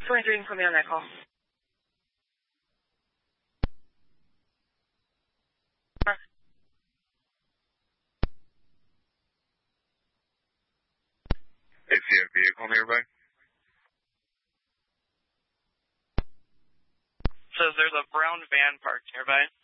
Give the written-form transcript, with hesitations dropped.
23, put me on that call. ACF vehicle nearby. Says there's a brown van parked nearby.